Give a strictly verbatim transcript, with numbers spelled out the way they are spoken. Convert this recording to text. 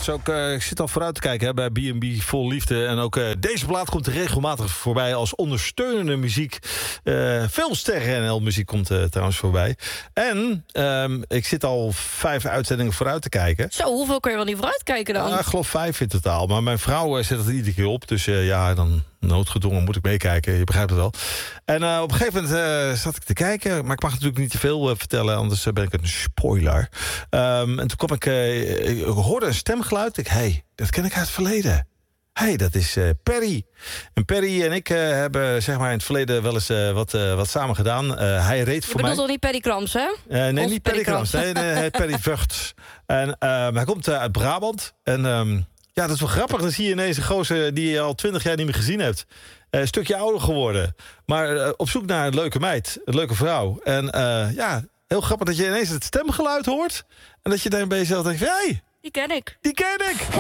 is ook, uh, ik zit al vooruit te kijken hè, bij B en B Vol Liefde. En ook uh, deze plaat komt regelmatig voorbij als ondersteunende muziek. Uh, veel Sterren N L muziek komt uh, trouwens voorbij. En um, ik zit al vijf uitzendingen vooruit te kijken. Zo, hoeveel kun je wel niet vooruit kijken dan? Uh, ik geloof vijf in totaal. Maar mijn vrouw uh, zet het iedere keer op. Dus uh, ja, dan noodgedwongen moet ik meekijken. Je begrijpt het wel. En uh, op een gegeven moment uh, zat ik te kijken. Maar ik mag natuurlijk niet te veel uh, vertellen. Anders uh, ben ik een spoiler. Um, en toen kwam ik... Uh, ik hoorde een stemgeluid. Ik, hey, dat ken ik uit het verleden. Hey, dat is uh, Perry. En Perry en ik uh, hebben zeg maar in het verleden wel eens uh, wat, uh, wat samen gedaan. Uh, hij reed voor mij... Je bedoelt toch niet Perry Krams, hè? Uh, nee, Of niet Perry Krams. Nee, nee, nee, Perry Vugts. En uh, hij komt uh, uit Brabant. En um, ja, dat is wel grappig. Dan zie je ineens een gozer die je al twintig jaar niet meer gezien hebt. Uh, een stukje ouder geworden. Maar uh, op zoek naar een leuke meid. Een leuke vrouw. En uh, ja, heel grappig dat je ineens het stemgeluid hoort. En dat je dan bij jezelf denkt, hé, hey, die ken ik. Die ken ik.